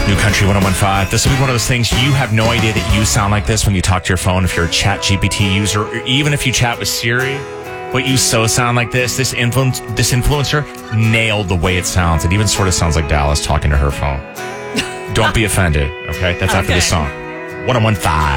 New Country 101.5. This will be one of those things you have no idea that you sound like this when you talk to your phone. If you're a ChatGPT user, or even if you chat with Siri, what you so sound like this. This influencer nailed the way it sounds. It even sort of sounds like Dallas talking to her phone. Don't be offended, okay? That's after the song. 101.5.